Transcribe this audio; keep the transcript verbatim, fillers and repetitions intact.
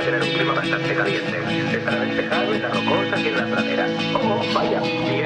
tener un clima bastante caliente. Estará despejado en las rocosas y en las praderas. Oh, vaya, bien.